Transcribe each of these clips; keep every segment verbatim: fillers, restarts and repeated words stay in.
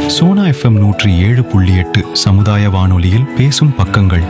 Sona FM நூற்றி ஏழு புள்ளி எட்டு சமுதாய வானொலியில் பேசும் பக்கங்கள்.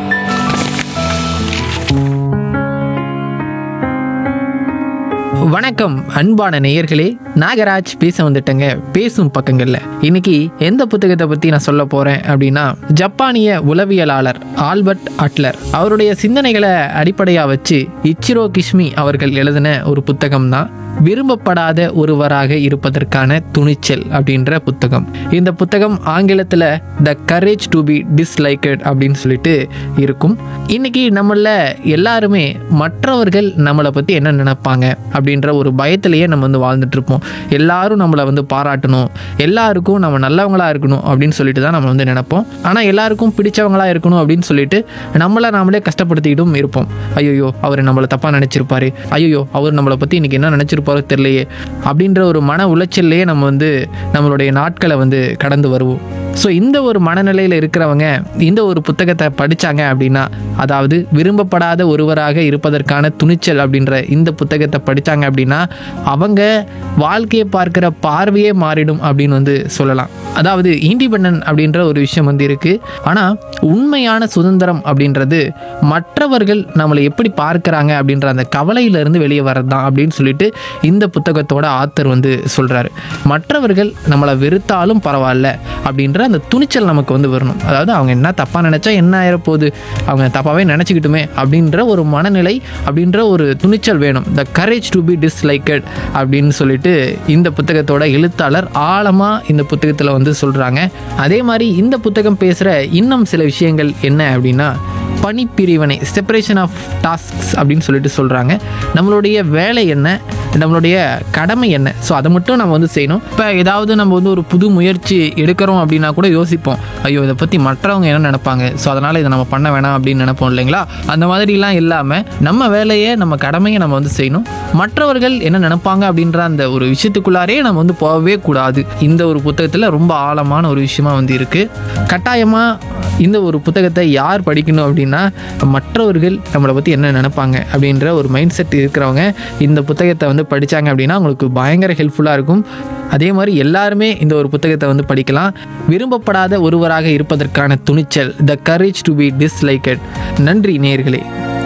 வணக்கம் அன்பான நேயர்களே, நாகராஜ் பேச வந்துட்டேங்க பேசும் பக்கங்கள்ல. இன்னைக்கு எந்த புத்தகத்தை பத்தி நான் சொல்ல போறேன் அப்படின்னா, ஜப்பானிய உளவியலாளர் ஆல்பர்ட் அட்லர் அவருடைய சிந்தனைகளை அடிப்படையா வச்சு இச்சிரோ கிஷ்மி அவர்கள் எழுதின ஒரு புத்தகம் தான் விரும்பப்படாத ஒருவராக இருப்பதற்கான துணிச்சல் அப்படின்ற புத்தகம். இந்த புத்தகம் ஆங்கிலத்தில் the courage to be disliked அப்படின்னு சொல்லிட்டு இருக்கும். இன்னைக்கு நம்மள எல்லாருமே மற்றவர்கள் நம்மளை பற்றி என்ன நினைப்பாங்க அப்படின்ற ஒரு பயத்திலேயே நம்ம வந்து வாழ்ந்துட்டு இருப்போம். எல்லாரும் நம்மளை வந்து பாராட்டணும், எல்லாருக்கும் நம்ம நல்லவங்களா இருக்கணும் அப்படின்னு சொல்லிட்டு தான் நம்ம வந்து நினைப்போம். ஆனால் எல்லாருக்கும் பிடிச்சவங்களா இருக்கணும் அப்படின்னு சொல்லிட்டு நம்மளை நாமளே கஷ்டப்படுத்திக்கிட்டும் இருப்போம். ஐயோ அவர் நம்மளை தப்பாக நினச்சிருப்பாரு, ஐயோ அவர் நம்மளை பற்றி இன்னைக்கு என்ன நினச்சிருப்பாரு தெரியலையே அப்படின்ற ஒரு மன உளைச்சல்லையே நம்ம வந்து நம்மளுடைய நாட்களை வந்து கடந்து வருவோம். ஸோ இந்த ஒரு மனநிலையில் இருக்கிறவங்க இந்த ஒரு புத்தகத்தை படித்தாங்க அப்படின்னா, அதாவது விரும்பப்படாத ஒருவராக இருப்பதற்கான துணிச்சல் அப்படின்ற இந்த புத்தகத்தை படித்தாங்க அப்படின்னா அவங்க வாழ்க்கையை பார்க்குற பார்வையே மாறிடும் அப்படின்னு வந்து சொல்லலாம். அதாவது இண்டிபெண்டன்ட் அப்படின்ற ஒரு விஷயம் வந்து இருக்குது. ஆனால் உண்மையான சுதந்திரம் அப்படின்றது மற்றவர்கள் நம்மளை எப்படி பார்க்குறாங்க அப்படின்ற அந்த கவலையிலிருந்து வெளியே வர்றது தான் அப்படின்னு சொல்லிட்டு இந்த புத்தகத்தோட ஆத்தர் வந்து சொல்கிறாரு. மற்றவர்கள் நம்மளை வெறுத்தாலும் பரவாயில்ல அப்படின்ற அந்த துணிச்சல் நமக்கு வந்து வரணும். அதாவது அவங்க என்ன தப்பாக நினச்சா என்ன ஆயிரப்போகுது, அவங்க தப்பாகவே நினச்சிக்கிட்டுமே அப்படின்ற ஒரு மனநிலை, அப்படின்ற ஒரு துணிச்சல் வேணும். The courage to be disliked அப்படின்னு சொல்லிட்டு இந்த புத்தகத்தோட எழுத்தாளர் ஆழமாக இந்த புத்தகத்தில் வந்து சொல்கிறாங்க. அதே மாதிரி இந்த புத்தகம் பேசுகிற இன்னும் சில விஷயங்கள் என்ன அப்படின்னா, பணிப்பிரிவினை, செப்பரேஷன் ஆஃப் டாஸ்க்ஸ் அப்படின்னு சொல்லிட்டு சொல்கிறாங்க. நம்மளுடைய வேலை என்ன, நம்மளுடைய கடமை என்ன, ஸோ அதை மட்டும் நம்ம வந்து செய்யணும். இப்போ ஏதாவது நம்ம வந்து ஒரு புது முயற்சி எடுக்கிறோம் அப்படின்னா கூட யோசிப்போம், ஐயோ இதை பற்றி மற்றவங்க என்ன நினைப்பாங்க, ஸோ அதனால் இதை நம்ம பண்ண வேணாம் அப்படின்னு நினைப்போம் இல்லைங்களா? அந்த மாதிரிலாம் இல்லாமல் நம்ம வேலையை, நம்ம கடமையை நம்ம வந்து செய்யணும். மற்றவர்கள் என்ன நினைப்பாங்க அப்படின்ற அந்த ஒரு விஷயத்துக்குள்ளாரே நம்ம வந்து போகவே கூடாது. இந்த ஒரு புத்தகத்தில் ரொம்ப ஆழமான ஒரு விஷயமா வந்து இருக்குது. கட்டாயமாக இந்த ஒரு புத்தகத்தை யார் படிக்கணும் அப்படின்னா, மற்றவர்கள் நம்மளை பற்றி என்ன நினைப்பாங்க அப்படின்ற ஒரு மைண்ட் செட் இருக்கிறவங்க இந்த புத்தகத்தை வந்து படித்தாங்க அப்படின்னா அவங்களுக்கு பயங்கர ஹெல்ப்ஃபுல்லாக இருக்கும். அதே மாதிரி எல்லாருமே இந்த ஒரு புத்தகத்தை வந்து படிக்கலாம். விரும்பப்படாத ஒருவராக இருப்பதற்கான துணிச்சல், the courage to be disliked. நன்றி நேயர்களே.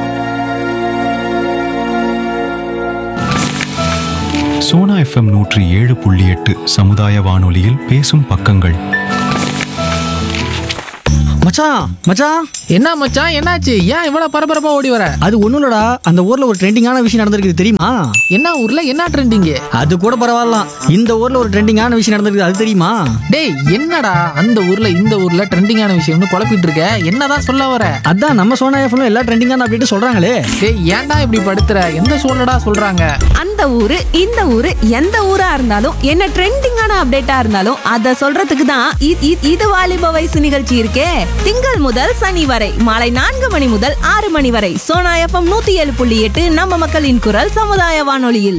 சோனா எஃப்எம் நூற்றி ஏழு புள்ளி எட்டு சமுதாய வானொலியில் பேசும் பக்கங்கள். மச்சான் மச்சான் என்ன மச்சான், என்னாச்சு? ஏன் இவ்வளோ பரபரப்பா ஓடி வர? அது ஒன்றும் இல்லடா, அந்த ஊர்ல ஒரு ட்ரெண்டிங்கான விஷயம் நடந்திருக்கு தெரியுமா? என்ன ஊர்ல என்ன ட்ரெண்டிங்கு? அது கூட பரவாயில்ல, இந்த ஊர்ல ஒரு ட்ரெண்டிங்கான விஷயம் நடந்திருக்கு, அது தெரியுமா? டேய் என்னடா அந்த ஊர்ல இந்த ஊர்ல ட்ரெண்டிங்கான விஷயம்னு குழப்பிட்டு இருக்க, என்னதான் சொல்ல வர? அதான் நம்ம சோனா எஃப்எம்ல எல்லா ட்ரெண்டிங்கான அப்டேட் சொல்றாங்களே. டேய் ஏன்டா இப்படி படுத்துற? எந்த சூழலடா சொல்றாங்க? அந்த ஊரு இந்த ஊரு எந்த ஊரா இருந்தாலும் என்ன ட்ரெண்டிங்கான அப்டேட்டா இருந்தாலும் அத சொல்றதுக்கு தான் இ- இ- இது வாலிப வயசு நிகழ்ச்சி இருக்கே. திங்கள் முதல் சனி வரை மாலை நான்கு மணி முதல் ஆறு மணி வரை சோனா எஃப்எம் நூத்தி ஏழு புள்ளி எட்டு நம்ம மக்களின் குரல் சமுதாய வானொலியில்.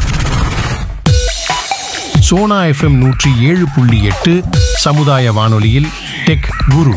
சோனா எஃப்எம் நூற்றி ஏழு புள்ளி எட்டு சமுதாய வானொலியில் டெக் குரு.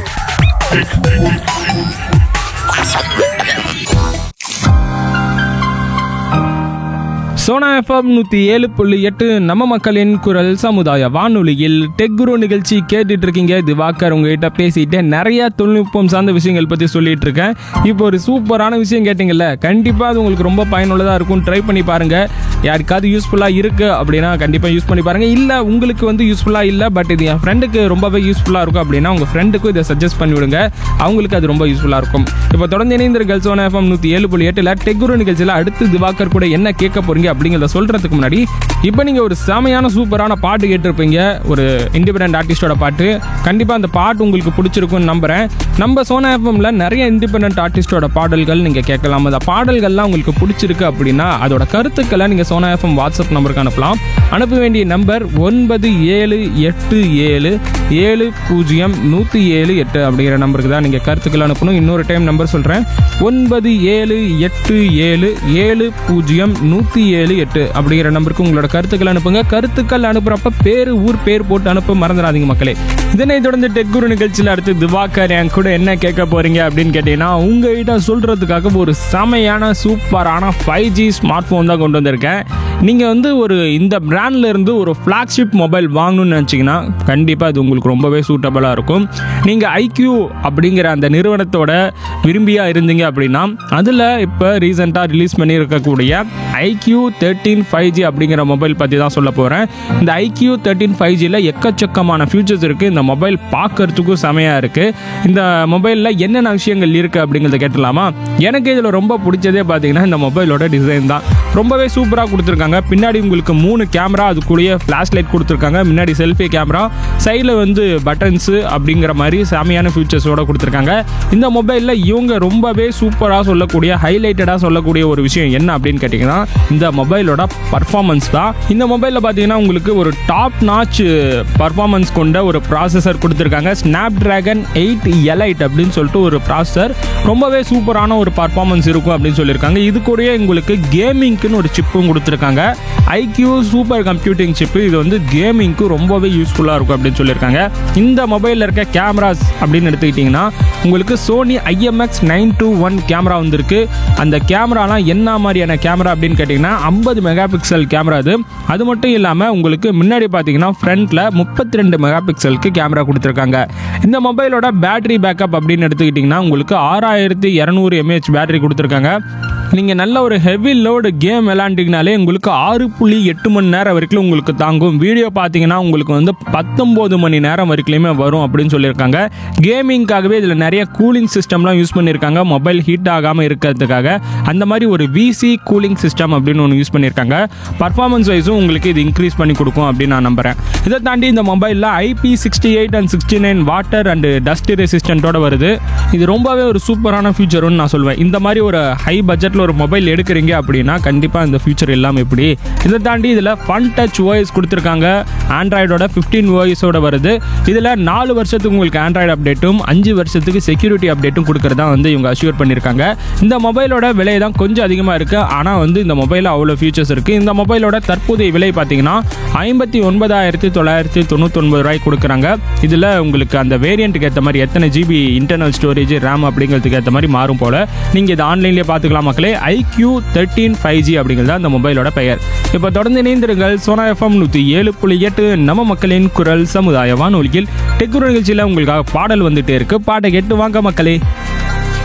சோனா எஃப்எம் நூற்றி ஏழு புள்ளி எட்டு நம்ம மக்களின் குரல் சமுதாய வானொலியில் டெக் குரு நிகழ்ச்சி கேட்டுட்டு இருக்கீங்க. திவாகர் உங்ககிட்ட பேசிட்டு நிறைய தொழில்நுட்பம் சார்ந்த விஷயங்கள் பற்றி சொல்லிட்டு இருக்கேன். இப்போ ஒரு சூப்பரான விஷயம் கேட்டிங்கல்ல, கண்டிப்பாக அது உங்களுக்கு ரொம்ப பயனுள்ளதாக இருக்கும். ட்ரை பண்ணி பாருங்க. யாருக்காவது யூஸ்ஃபுல்லாக இருக்குது அப்படின்னா கண்டிப்பாக யூஸ் பண்ணி பாருங்கள். இல்லை உங்களுக்கு வந்து யூஸ்ஃபுல்லாக இல்லை, பட் இது என் ஃப்ரெண்டுக்கு ரொம்பவே யூஸ்ஃபுல்லாக இருக்கும் அப்படின்னா உங்கள் ஃப்ரெண்டுக்கும் இதை சஜஸ்ட் பண்ணி விடுங்க, அவங்களுக்கு அது ரொம்ப யூஸ்ஃபுல்லாக இருக்கும். இப்போ தொடர்ந்து இணைந்திருங்கள் சோனா எஃப்எம் நூற்றி ஏழு புள்ளி எட்டில் டெக் குரு நிகழ்ச்சியில் அடுத்து திவாகர் கூட என்ன கேட்க போறீங்க அப்படிங்கிறத சொல்றதுக்கு முன்னாடி, இப்போ நீங்க ஒரு செமையான சூப்பரான பாட்டு கேட்டிருப்பீங்க, ஒரு இண்டிபெண்டன்ட் ஆர்டிஸ்டோட பாட்டு. கண்டிப்பா அந்த பாட்டு உங்களுக்கு பிடிச்சிருக்கும்னு நம்புறேன். நம்ம சோனா எஃப்எம்ல நிறைய இண்டிபெண்டன்ட் ஆர்டிஸ்டோட பாடல்கள் நீங்க கேட்கலாம். அந்த பாடல்கள்லாம் உங்களுக்கு பிடிச்சிருக்கு அப்படின்னா அதோட கருத்துக்களை நீங்க சோனா எஃப்எம் வாட்ஸ்அப் நம்பருக்கு அனுப்பலாம். அனுப்ப வேண்டிய நம்பர் ஒன்பது ஏழு எட்டு ஏழு ஏழு பூஜ்ஜியம் நூற்றி ஏழு எட்டு அப்படிங்கிற நம்பருக்கு தான் நீங்கள் கருத்துக்கள் அனுப்பணும். இன்னொரு டைம் நம்பர் சொல்கிறேன், ஒன்பது ஏழு எட்டு ஏழு ஏழு பூஜ்ஜியம் நூற்றி ஏழு ஏழு எட்டு அப்படிங்கிற நம்பருக்கு உங்களோட கருத்துக்கள் அனுப்புங்க. கருத்துக்கள் அனுப்புறப்ப பேரு ஊர் பேர் போட்டு அனுப்ப மறந்துடாதீங்க மக்களே. இதனை தொடர்ந்து டெக் குரு நிகழ்ச்சியில் அடுத்து திவாகர் என் கூட என்ன கேட்க போறீங்க அப்படின்னு கேட்டீங்கன்னா, உங்ககிட்ட சொல்றதுக்காக ஒரு செமையான சூப்பரான ஃபைவ் ஜி ஸ்மார்ட் ஃபோன் தான் கொண்டு வந்திருக்கேன். நீங்கள் வந்து ஒரு இந்த பிராண்ட்ல இருந்து ஒரு ஃப்ளாக்ஷிப் மொபைல் வாங்கணும்னு நினச்சிங்கன்னா கண்டிப்பாக அது உங்களுக்கு ரொம்பவே சூட்டபுளாக இருக்கும். நீங்கள் ஐக்யூ அப்படிங்கிற அந்த நிறுவனத்தோட விரும்பியாக இருந்தீங்க அப்படின்னா அதில் இப்போ ரீசெண்டாக ரிலீஸ் பண்ணியிருக்கக்கூடிய ஐக்யூ தேர்ட்டீன் ஃபைவ் ஜி அப்படிங்கிற மொபைல் பற்றி தான் சொல்ல போகிறேன். இந்த ஐக்யூ தேர்ட்டீன் ஃபைவ் ஜியில் எக்கச்சக்கமான ஃபியூச்சர்ஸ் இருக்குது. இந்த மொபைல் பார்க்கறதுக்கும் செமையாக இருக்குது. இந்த மொபைலில் என்னென்ன விஷயங்கள் இருக்குது அப்படிங்கிறத கேட்டலாமா? எனக்கு இதில் ரொம்ப பிடிச்சதே பார்த்தீங்கன்னா இந்த மொபைலோட டிசைன் தான். ரொம்பவே சூப்பராக கொடுத்துருக்காங்க. பின்னாடி உங்களுக்கு மூணு கேமரா, அதுக்குள்ளேயே ஃப்ளாஷ் லைட் கொடுத்துருக்காங்க. முன்னாடி செல்ஃபி கேமரா, சைடில் வந்து பட்டன்ஸு அப்படிங்கிற மாதிரி செமையான ஃபியூச்சர்ஸோட கொடுத்துருக்காங்க. இந்த மொபைலில் இவங்க ரொம்பவே சூப்பராக சொல்லக்கூடிய ஹைலைட்டடாக சொல்லக்கூடிய ஒரு விஷயம் என்ன அப்படின்னு கேட்டிங்கன்னா இந்த மொபைலோட பர்ஃபார்மன்ஸ் தான். இந்த மொபைலில் பார்த்தீங்கன்னா உங்களுக்கு ஒரு டாப் நாச் பர்ஃபார்மன்ஸ் கொண்ட ஒரு ப்ராசஸர் கொடுத்துருக்காங்க. ஸ்னாப் டிராகன் எயிட் எலைட் அப்படின்னு சொல்லிட்டு ஒரு ப்ராசஸர், ரொம்பவே சூப்பரான ஒரு பர்ஃபார்மன்ஸ் இருக்கும் அப்படின்னு சொல்லியிருக்காங்க. இது கூடயே உங்களுக்கு கேமிங்க்குன்னு ஒரு சிப்பும் கொடுத்துருக்காங்க. IQ super computing chip. இது வந்து கேமிங்க்கு ரொம்பவே யூஸ்ஃபுல்லாக இருக்கும் அப்படின்னு சொல்லியிருக்காங்க. இந்த மொபைலில் இருக்க கேமராஸ் அப்படின்னு எடுத்துக்கிட்டிங்கன்னா உங்களுக்கு Sony IMX nine two one camera வந்திருக்கு. அந்த கேமராலாம் என்ன மாதிரியான கேமரா அப்படின்னு கேட்டிங்கன்னா ஐம்பது மெகா பிக்சல் கேமரா அது. அது மட்டும் இல்லாமல் உங்களுக்கு முன்னாடி பார்த்தீங்கன்னா ஃப்ரண்ட்டில் முப்பத்தி ரெண்டு மெகா பிக்சலுக்கு கேமரா கொடுத்துருக்காங்க. இந்த மொபைலோட பேட்டரி பேக்கப் அப்படின்னு எடுத்துக்கிட்டிங்கன்னா உங்களுக்கு ஆறாயிரத்தி இரநூறு எம்ஏஹெச் பேட்டரி கொடுத்துருக்காங்க. நீங்கள் நல்ல ஒரு ஹெவி லோடு கேம் விளாண்டிங்கனாலே உங்களுக்கு ஆறு புள்ளி எட்டு மணி நேரம் வரைக்கும் உங்களுக்கு தாங்கும். வீடியோ பார்த்தீங்கன்னா உங்களுக்கு வந்து பத்தொம்போது மணி நேரம் வரைக்குமே வரும் அப்படின்னு சொல்லியிருக்காங்க. கேமிங்காகவே இதில் நிறைய கூலிங் சிஸ்டம்லாம் யூஸ் பண்ணியிருக்காங்க, மொபைல் ஹீட் ஆகாமல் இருக்கிறதுக்காக. அந்த மாதிரி ஒரு விசி கூலிங் சிஸ்டம் அப்படின்னு ஒன்று யூஸ் பண்ணியிருக்காங்க. பர்ஃபார்மன்ஸ் வைஸும் உங்களுக்கு இது இன்க்ரீஸ் பண்ணி கொடுக்கும் அப்படின்னு நான் நம்புகிறேன். இதை தாண்டி இந்த மொபைலில் IP sixty eight and sixty nine water and dust ரெசிஸ்டன்ட்டோட வருது. இது ரொம்பவே ஒரு சூப்பரான ஃபியூச்சர்னு நான் சொல்வேன். இந்த மாதிரி ஒரு ஹை பட்ஜெட் ஒரு மொபைல் எடுக்கிறீங்க அப்படின்னா கண்டிப்பாக இந்த ஃபியூச்சர் எல்லாம் எப்படி. இதை தாண்டி இதில் ஃபன் டச் ஓஎஸ் கொடுத்துருக்காங்க. ஆண்ட்ராய்டோட ஃபிஃப்டீன் ஓஎஸோட வருது. இதில் நாலு வருஷத்துக்கு உங்களுக்கு ஆண்ட்ராய்டு அப்டேட்டும் அஞ்சு வருஷத்துக்கு செக்யூரிட்டி அப்டேட்டும் கொடுக்கறதா வந்து இவங்க அஷ்யூர் பண்ணியிருக்காங்க. இந்த மொபைலோட விலை தான் கொஞ்சம் அதிகமாக இருக்குது. ஆனால் வந்து இந்த மொபைலில் அவ்வளோ ஃபீச்சர்ஸ் இருக்குது. இந்த மொபைலோட தற்போதைய விலை பார்த்தீங்கன்னா ஐம்பத்தி ஒன்பதாயிரத்தி தொள்ளாயிரத்தி தொண்ணூற்றி ஒன்பது ரூபாய் கொடுக்குறாங்க. இதில் உங்களுக்கு அந்த வேரியண்ட்டுக்கு ஏற்ற மாதிரி எத்தனை ஜிபி இன்டர்னல் ஸ்டோரேஜ் ரேம் அப்படிங்கிறதுக்கு ஏற்ற மாதிரி மாறும் போல். நீங்கள் இதை ஆன்லைன்லேயே பார்த்துக்கலாம் மக்களே. ஐக்யூ தேர்ட்டீன் ஃபைவ் ஜி அப்படிங்கிறது அந்த மொபைலோட பெயர். இப்போ தொடர்ந்து இணைந்திருங்கள் சோனா எஃப்எம் நூற்றி ஏழு புள்ளி எட்டு நம்ம மக்களின் குரல் சமுதாய வானொலியில் டெக் குரு நிகழ்ச்சியில் உங்களுக்காக பாடல் வந்துட்டே இருக்கு. பாட்டை கேட்டு வாங்க மக்களே.